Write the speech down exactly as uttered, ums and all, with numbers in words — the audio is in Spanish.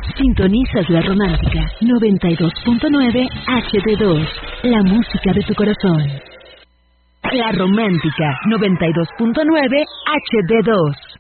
Sintonizas La Romántica noventa y dos punto nueve H D dos, la música de tu corazón. La Romántica noventa y dos punto nueve H D dos.